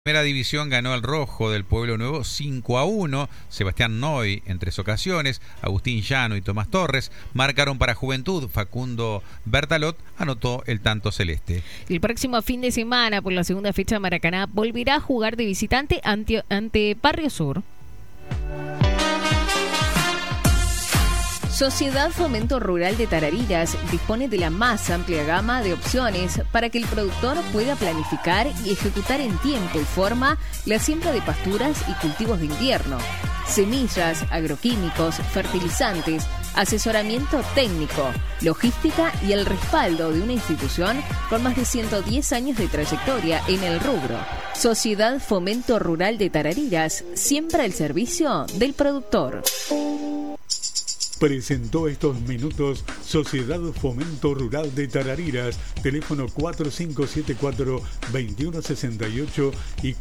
Primera división ganó el Rojo del Pueblo Nuevo 5-1. Sebastián Noy en 3 ocasiones, Agustín Llano y Tomás Torres marcaron para Juventud. Facundo Bertalot anotó el tanto celeste. El próximo fin de semana, por la segunda fecha, Maracaná volverá a jugar de visitante ante Barrio Sur. Sociedad Fomento Rural de Tarariras dispone de la más amplia gama de opciones para que el productor pueda planificar y ejecutar en tiempo y forma la siembra de pasturas y cultivos de invierno, semillas, agroquímicos, fertilizantes, asesoramiento técnico, logística y el respaldo de una institución con más de 110 años de trayectoria en el rubro. Sociedad Fomento Rural de Tarariras siembra el servicio del productor. Presentó estos minutos Sociedad Fomento Rural de Tarariras, teléfono 4574-2168 y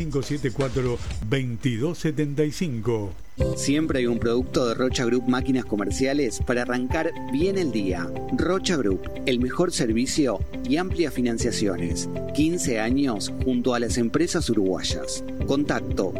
4574-2275. Siempre hay un producto de Rocha Group Máquinas Comerciales para arrancar bien el día. Rocha Group, el mejor servicio y amplias financiaciones. 15 años junto a las empresas uruguayas. Contacto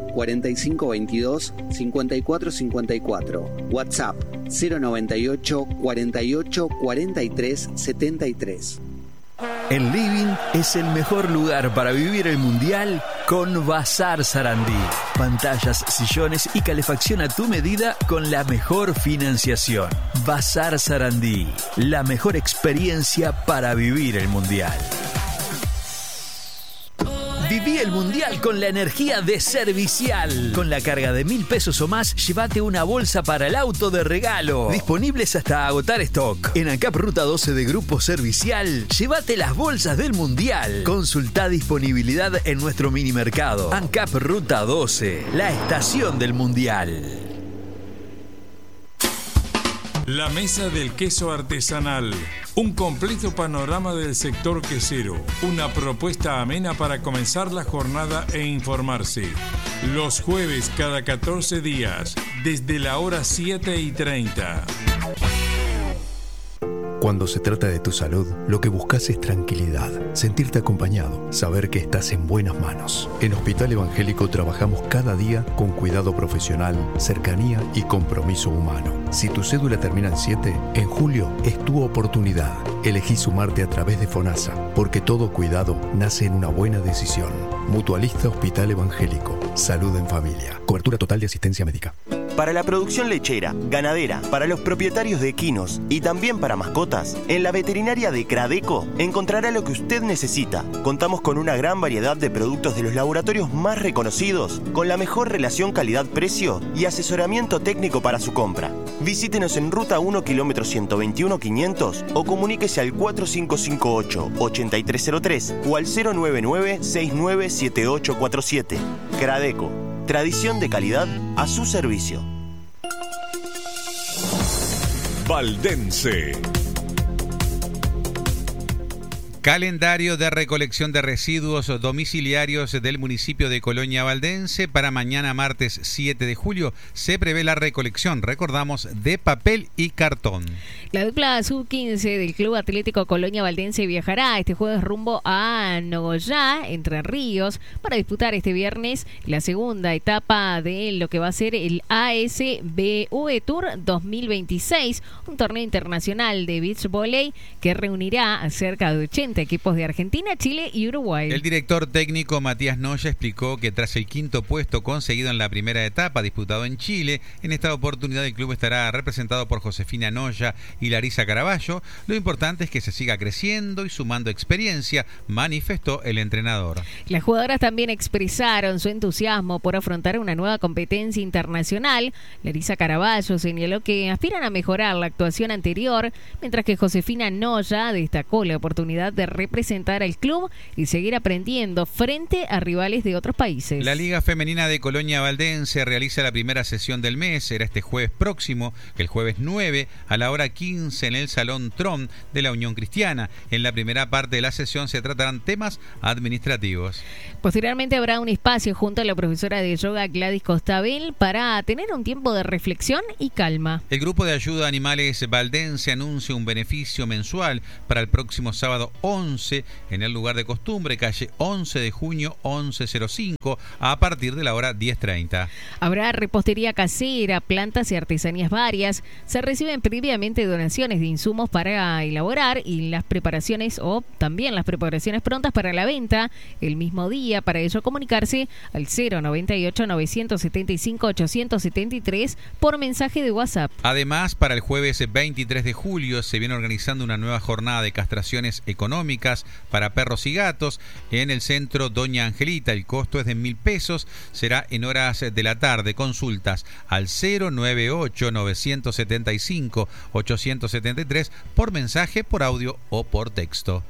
4522-5454. WhatsApp 098 48 43 73. El living es el mejor lugar para vivir el mundial con Bazar Sarandí. Pantallas, sillones y calefacción a tu medida con la mejor financiación. Bazar Sarandí, la mejor experiencia para vivir el mundial. Viví el mundial con la energía de Servicial. Con la carga de 1.000 pesos o más, llévate una bolsa para el auto de regalo. Disponibles hasta agotar stock. En ANCAP Ruta 12 de Grupo Servicial, llévate las bolsas del mundial. Consultá disponibilidad en nuestro mini mercado. ANCAP Ruta 12, la estación del mundial. La Mesa del Queso Artesanal. Un completo panorama del sector quesero. Una propuesta amena para comenzar la jornada e informarse. Los jueves cada 14 días, desde la hora 7:30. Cuando se trata de tu salud, lo que buscas es tranquilidad, sentirte acompañado, saber que estás en buenas manos. En Hospital Evangélico trabajamos cada día con cuidado profesional, cercanía y compromiso humano. Si tu cédula termina en 7, en julio es tu oportunidad. Elegí sumarte a través de FONASA, porque todo cuidado nace en una buena decisión. Mutualista Hospital Evangélico. Salud en familia. Cobertura total de asistencia médica. Para la producción lechera, ganadera, para los propietarios de equinos y también para mascotas, en la veterinaria de Cradeco encontrará lo que usted necesita. Contamos con una gran variedad de productos de los laboratorios más reconocidos, con la mejor relación calidad-precio y asesoramiento técnico para su compra. Visítenos en Ruta 1, kilómetro 121 500 o comuníquese al 4558-8303 o al 099-697847. Cradeco. Tradición de calidad a su servicio. Valdense. Calendario de recolección de residuos domiciliarios del municipio de Colonia Valdense. Para mañana martes 7 de julio se prevé la recolección, recordamos, de papel y cartón. La dupla sub-15 del Club Atlético Colonia Valdense viajará este jueves rumbo a Nogoyá, Entre Ríos, para disputar este viernes la segunda etapa de lo que va a ser el ASBV Tour 2026, un torneo internacional de beach volley que reunirá a cerca de 80 equipos de Argentina, Chile y Uruguay. El director técnico Matías Noya explicó que tras el quinto puesto conseguido en la primera etapa disputado en Chile, en esta oportunidad el club estará representado por Josefina Noya y Larisa Caraballo. Lo importante es que se siga creciendo y sumando experiencia, manifestó el entrenador. Las jugadoras también expresaron su entusiasmo por afrontar una nueva competencia internacional. Larisa Caraballo señaló que aspiran a mejorar la actuación anterior, mientras que Josefina Noya destacó la oportunidad de representar al club y seguir aprendiendo frente a rivales de otros países. La Liga Femenina de Colonia Valdense realiza la primera sesión del mes. Será este jueves próximo, el jueves 9 a la hora 15 en el Salón Tron de la Unión Cristiana. En la primera parte de la sesión se tratarán temas administrativos. Posteriormente habrá un espacio junto a la profesora de yoga Gladys Costabel para tener un tiempo de reflexión y calma. El grupo de ayuda a animales valdense anuncia un beneficio mensual para el próximo sábado 11 en el lugar de costumbre, calle 11 de junio 1105, a partir de la hora 10:30. Habrá repostería casera, plantas y artesanías varias. Se reciben previamente donaciones de insumos para elaborar y las preparaciones o también las preparaciones prontas para la venta el mismo día. Para ello comunicarse al 098-975-873 por mensaje de WhatsApp. Además, para el jueves 23 de julio se viene organizando una nueva jornada de castraciones económicas para perros y gatos en el centro Doña Angelita. El costo es de 1.000 pesos. Será en horas de la tarde. Consultas al 098-975-873 por mensaje, por audio o por texto.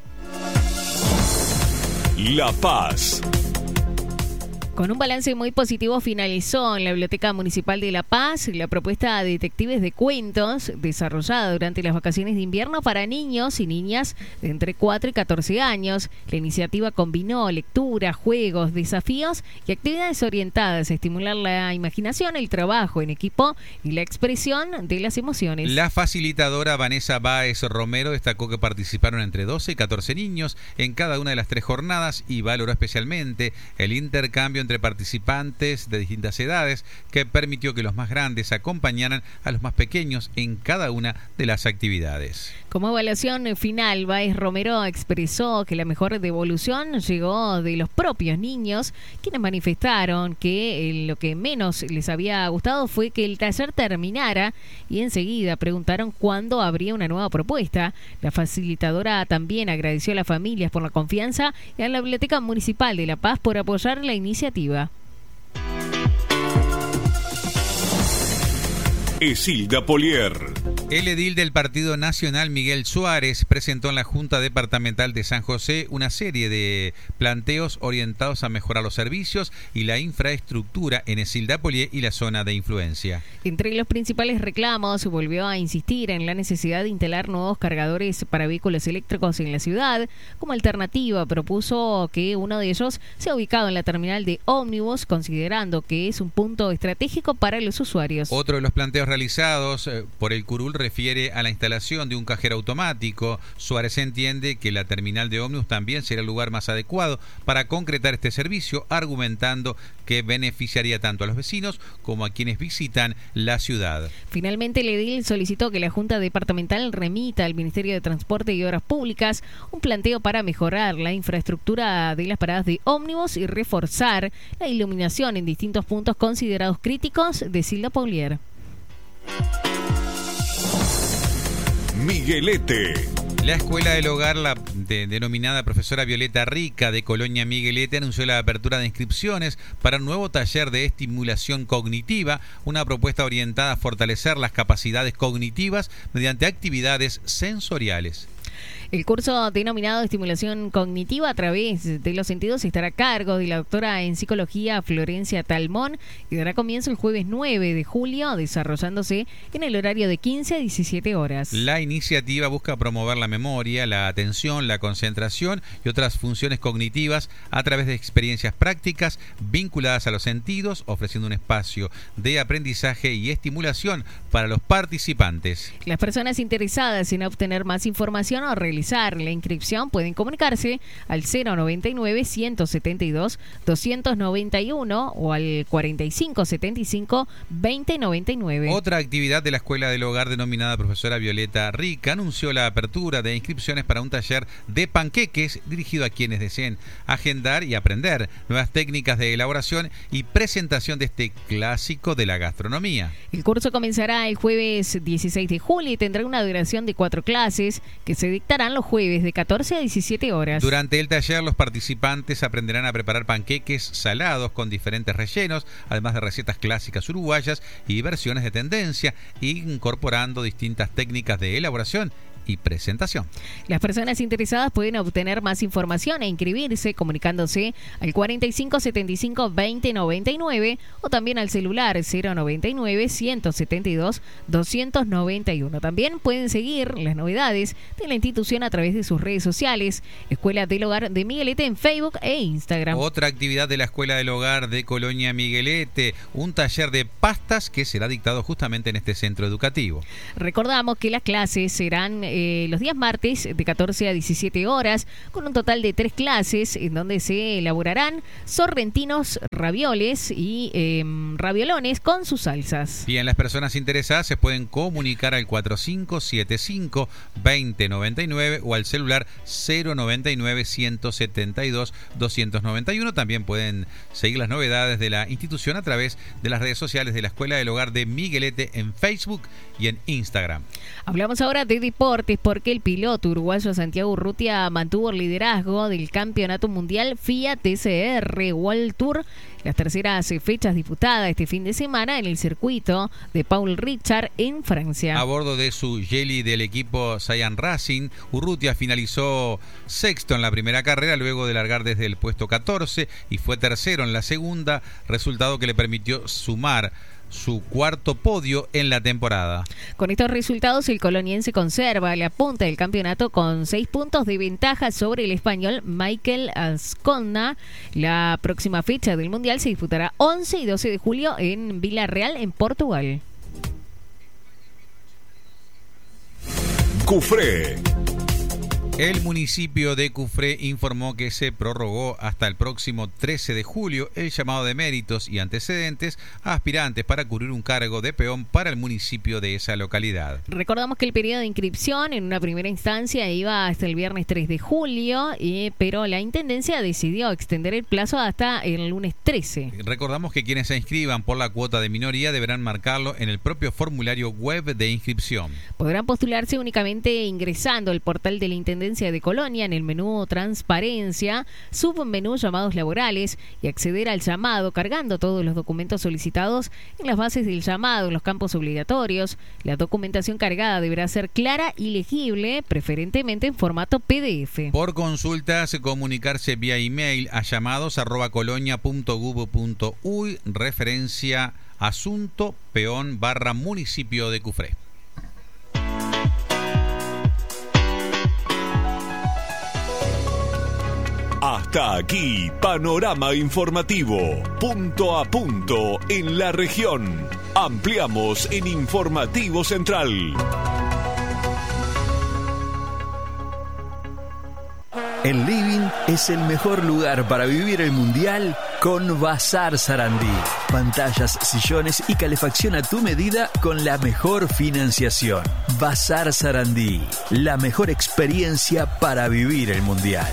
La Paz. Con un balance muy positivo finalizó en la Biblioteca Municipal de La Paz la propuesta de detectives de cuentos desarrollada durante las vacaciones de invierno para niños y niñas de entre 4 y 14 años. La iniciativa combinó lectura, juegos, desafíos y actividades orientadas a estimular la imaginación, el trabajo en equipo y la expresión de las emociones. La facilitadora Vanessa Báez Romero destacó que participaron entre 12 y 14 niños en cada una de las 3 jornadas y valoró especialmente el intercambio entre participantes de distintas edades, que permitió que los más grandes acompañaran a los más pequeños en cada una de las actividades. Como evaluación final, Báez Romero expresó que la mejor devolución llegó de los propios niños, quienes manifestaron que lo que menos les había gustado fue que el taller terminara y enseguida preguntaron cuándo habría una nueva propuesta. La facilitadora también agradeció a las familias por la confianza y a la Biblioteca Municipal de La Paz por apoyar la iniciativa. Esilda Polier. El edil del Partido Nacional, Miguel Suárez, presentó en la Junta Departamental de San José una serie de planteos orientados a mejorar los servicios y la infraestructura en Esilda Polier y la zona de influencia. Entre los principales reclamos, volvió a insistir en la necesidad de instalar nuevos cargadores para vehículos eléctricos en la ciudad. Como alternativa, propuso que uno de ellos sea ubicado en la terminal de ómnibus, considerando que es un punto estratégico para los usuarios. Otro de los planteos realizados por el Curul refiere a la instalación de un cajero automático. Suárez entiende que la terminal de ómnibus también será el lugar más adecuado para concretar este servicio, argumentando que beneficiaría tanto a los vecinos como a quienes visitan la ciudad. Finalmente, el edil solicitó que la Junta Departamental remita al Ministerio de Transporte y Obras Públicas un planteo para mejorar la infraestructura de las paradas de ómnibus y reforzar la iluminación en distintos puntos considerados críticos de Esilda Polier. Miguelete. La Escuela del Hogar, denominada Profesora Violeta Rica de Colonia Miguelete, anunció la apertura de inscripciones para un nuevo taller de estimulación cognitiva, una propuesta orientada a fortalecer las capacidades cognitivas mediante actividades sensoriales. El curso denominado Estimulación Cognitiva a través de los sentidos estará a cargo de la doctora en psicología Florencia Talmón y dará comienzo el jueves 9 de julio, desarrollándose en el horario de 15 a 17 horas. La iniciativa busca promover la memoria, la atención, la concentración y otras funciones cognitivas a través de experiencias prácticas vinculadas a los sentidos, ofreciendo un espacio de aprendizaje y estimulación para los participantes. Las personas interesadas en obtener más información o realizar la inscripción pueden comunicarse al 099-172-291 o al 4575-2099. Otra actividad de la Escuela del Hogar, denominada Profesora Violeta Rica, anunció la apertura de inscripciones para un taller de panqueques dirigido a quienes deseen agendar y aprender nuevas técnicas de elaboración y presentación de este clásico de la gastronomía. El curso comenzará el jueves 16 de julio y tendrá una duración de 4 clases que se dictarán los jueves de 14 a 17 horas. Durante el taller, los participantes aprenderán a preparar panqueques salados con diferentes rellenos, además de recetas clásicas uruguayas y versiones de tendencia, incorporando distintas técnicas de elaboración y presentación. Las personas interesadas pueden obtener más información e inscribirse comunicándose al 4575-2099 o también al celular 099-172-291. También pueden seguir las novedades de la institución a través de sus redes sociales, Escuela del Hogar de Miguelete en Facebook e Instagram. Otra actividad de la Escuela del Hogar de Colonia Miguelete, un taller de pastas que será dictado justamente en este centro educativo. Recordamos que las clases serán los días martes de 14 a 17 horas, con un total de 3 clases en donde se elaborarán sorrentinos, ravioles y raviolones con sus salsas. Bien, las personas interesadas se pueden comunicar al 4575-2099 o al celular 099-172-291. También pueden seguir las novedades de la institución a través de las redes sociales de la Escuela del Hogar de Miguelete en Facebook y en Instagram. Hablamos ahora de deportes porque el piloto uruguayo Santiago Urrutia mantuvo el liderazgo del Campeonato Mundial FIA TCR World Tour, las terceras fechas disputadas este fin de semana en el circuito de Paul Ricard en Francia. A bordo de su Jelly del equipo Cyan Racing, Urrutia finalizó sexto en la primera carrera luego de largar desde el puesto 14 y fue tercero en la segunda, resultado que le permitió sumar su cuarto podio en la temporada. Con estos resultados, el coloniense conserva la punta del campeonato con 6 puntos de ventaja sobre el español Michael Ascona. La próxima fecha del Mundial se disputará 11 y 12 de julio en Villarreal, en Portugal. Cufré. El municipio de Cufré informó que se prorrogó hasta el próximo 13 de julio el llamado de méritos y antecedentes a aspirantes para cubrir un cargo de peón para el municipio de esa localidad. Recordamos que el periodo de inscripción en una primera instancia iba hasta el viernes 3 de julio, pero la Intendencia decidió extender el plazo hasta el lunes 13. Recordamos que quienes se inscriban por la cuota de minoría deberán marcarlo en el propio formulario web de inscripción. Podrán postularse únicamente ingresando al portal de la Intendencia de Colonia en el menú Transparencia, submenú Llamados Laborales y acceder al llamado cargando todos los documentos solicitados en las bases del llamado en los campos obligatorios. La documentación cargada deberá ser clara y legible, preferentemente en formato PDF. Por consultas, comunicarse vía email a llamados@colonia.gov.uy, referencia asunto peón / municipio de Cufré. Hasta aquí, panorama informativo, punto a punto en la región. Ampliamos en Informativo Central. El living es el mejor lugar para vivir el Mundial con Bazar Sarandí. Pantallas, sillones y calefacción a tu medida con la mejor financiación. Bazar Sarandí, la mejor experiencia para vivir el Mundial.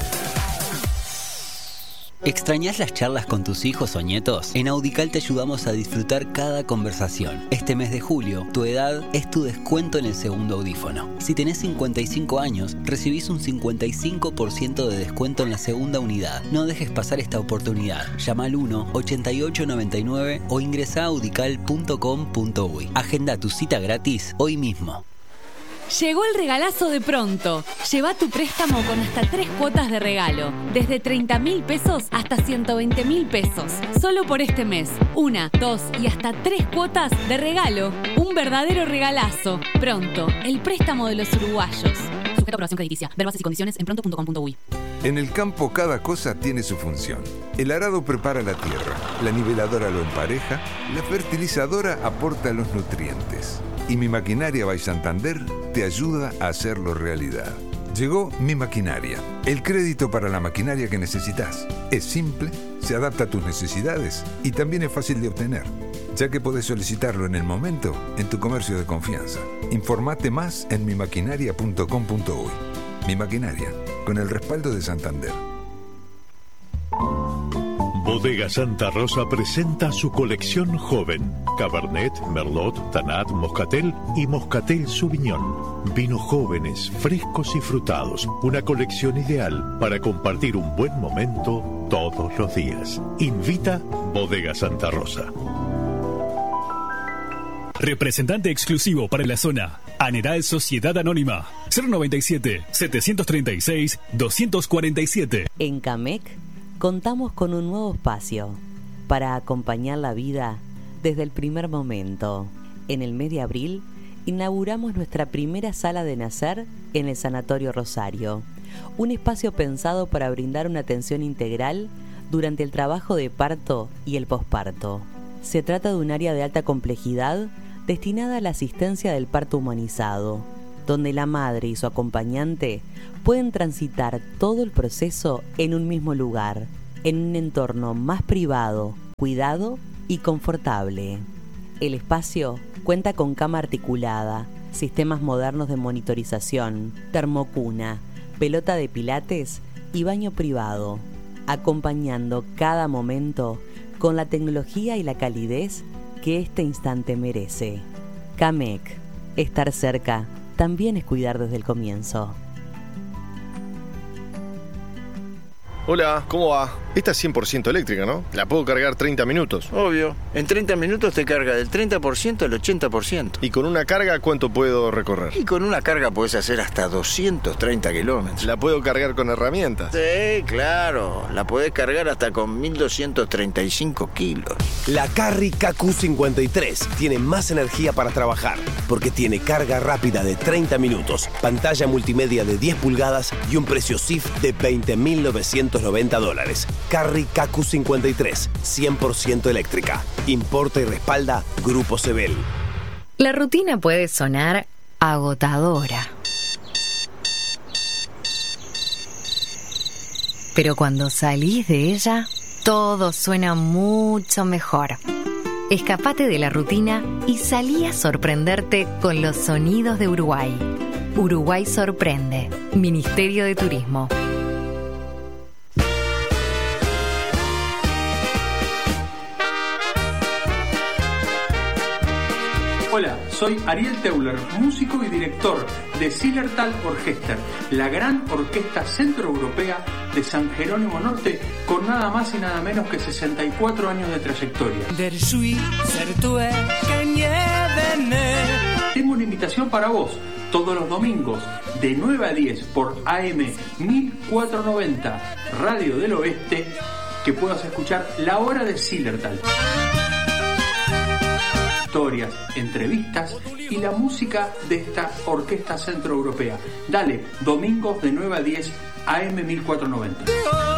¿Extrañás las charlas con tus hijos o nietos? En Audical te ayudamos a disfrutar cada conversación. Este mes de julio, tu edad es tu descuento en el segundo audífono. Si tenés 55 años, recibís un 55% de descuento en la segunda unidad. No dejes pasar esta oportunidad. Llama al 1-8899 o ingresá a audical.com.uy. Agenda tu cita gratis hoy mismo. Llegó el regalazo de Pronto. Lleva tu préstamo con hasta 3 cuotas de regalo, desde 30.000 pesos hasta 120.000 pesos. Solo por este mes. 1, 2 y hasta 3 cuotas de regalo. Un verdadero regalazo. Pronto, el préstamo de los uruguayos. Sujeto a aprobación crediticia. Ver bases y condiciones en pronto.com.uy. En el campo cada cosa tiene su función. El arado prepara la tierra, la niveladora lo empareja, la fertilizadora aporta los nutrientes. Y Mi Maquinaria by Santander te ayuda a hacerlo realidad. Llegó Mi Maquinaria, el crédito para la maquinaria que necesitas. Es simple, se adapta a tus necesidades y también es fácil de obtener, ya que podés solicitarlo en el momento en tu comercio de confianza. Informate más en mimaquinaria.com.uy. Mi Maquinaria, con el respaldo de Santander. Bodega Santa Rosa presenta su colección joven. Cabernet, Merlot, Tanat, Moscatel y Moscatel Sauvignon. Vinos jóvenes, frescos y frutados. Una colección ideal para compartir un buen momento todos los días. Invita Bodega Santa Rosa. Representante exclusivo para la zona. Aneral Sociedad Anónima. 097-736-247. En CAMEC contamos con un nuevo espacio para acompañar la vida desde el primer momento. En el mes de abril inauguramos nuestra primera sala de nacer en el Sanatorio Rosario. Un espacio pensado para brindar una atención integral durante el trabajo de parto y el posparto. Se trata de un área de alta complejidad destinada a la asistencia del parto humanizado, donde la madre y su acompañante pueden transitar todo el proceso en un mismo lugar, en un entorno más privado, cuidado y confortable. El espacio cuenta con cama articulada, sistemas modernos de monitorización, termocuna, pelota de pilates y baño privado, acompañando cada momento con la tecnología y la calidez que este instante merece. Camec, estar cerca también es cuidar desde el comienzo. Hola, ¿cómo va? Esta es 100% eléctrica, ¿no? La puedo cargar 30 minutos. Obvio. En 30 minutos te carga del 30% al 80%. ¿Y con una carga cuánto puedo recorrer? Y con una carga puedes hacer hasta 230 kilómetros. ¿La puedo cargar con herramientas? Sí, claro. La podés cargar hasta con 1235 kilos. La Carry KQ53 tiene más energía para trabajar porque tiene carga rápida de 30 minutos, pantalla multimedia de 10 pulgadas y un precio CIF de $20.990. Carry KQ53, 100% eléctrica. Importa y respalda Grupo Sebel. La rutina puede sonar agotadora. Pero cuando salís de ella, todo suena mucho mejor. Escapate de la rutina y salí a sorprenderte con los sonidos de Uruguay. Uruguay sorprende. Ministerio de Turismo. Hola, soy Ariel Teuler, músico y director de Zillertal Orchester, la gran orquesta centroeuropea de San Jerónimo Norte, con nada más y nada menos que 64 años de trayectoria. Tengo una invitación para vos, todos los domingos, de 9 a 10 por AM 1490, Radio del Oeste, que puedas escuchar La Hora de Zillertal. Historias, entrevistas y la música de esta orquesta centroeuropea. Dale, domingos de 9 a 10, AM 1490.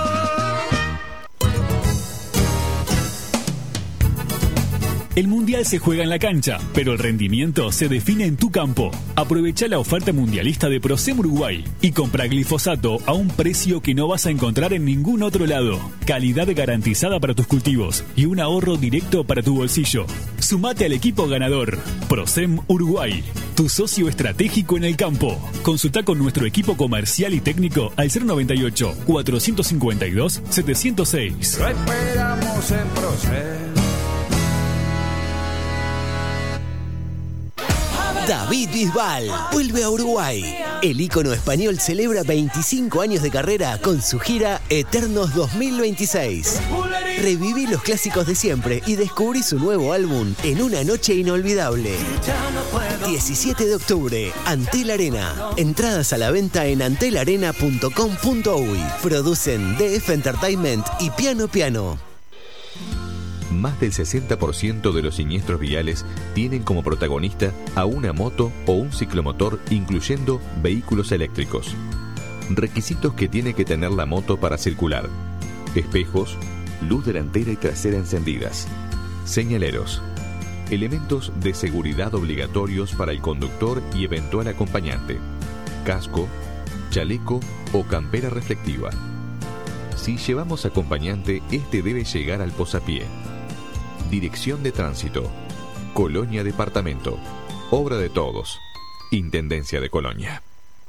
El Mundial se juega en la cancha, pero el rendimiento se define en tu campo. Aprovecha la oferta mundialista de Procem Uruguay y compra glifosato a un precio que no vas a encontrar en ningún otro lado. Calidad garantizada para tus cultivos y un ahorro directo para tu bolsillo. Sumate al equipo ganador. Procem Uruguay, tu socio estratégico en el campo. Consulta con nuestro equipo comercial y técnico al 098-452-706. Lo esperamos en Procem. David Bisbal vuelve a Uruguay. El ícono español celebra 25 años de carrera con su gira Eternos 2026. Reviví los clásicos de siempre y descubrí su nuevo álbum en una noche inolvidable. 17 de octubre, Antel Arena. Entradas a la venta en antelarena.com.uy. Producen DF Entertainment y Piano Piano. Más del 60% de los siniestros viales tienen como protagonista a una moto o un ciclomotor, incluyendo vehículos eléctricos. Requisitos que tiene que tener la moto para circular: espejos, luz delantera y trasera encendidas, señaleros, elementos de seguridad obligatorios para el conductor y eventual acompañante, casco, chaleco o campera reflectiva. Si llevamos acompañante, este debe llegar al posapié. Dirección de Tránsito, Colonia Departamento, obra de todos, Intendencia de Colonia.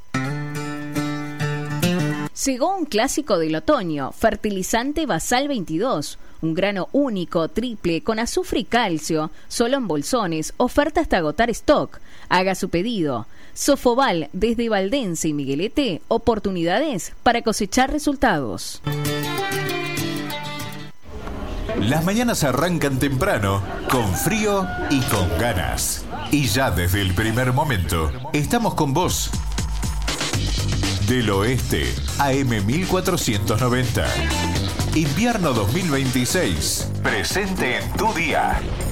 Llegó un clásico del otoño, fertilizante Basal 22, un grano único, triple, con azufre y calcio, solo en bolsones, oferta hasta agotar stock. Haga su pedido. Sofobal, desde Valdense y Miguelete, oportunidades para cosechar resultados. Las mañanas arrancan temprano, con frío y con ganas. Y ya desde el primer momento, estamos con vos. Del Oeste, AM 1490. Invierno 2026. Presente en tu día.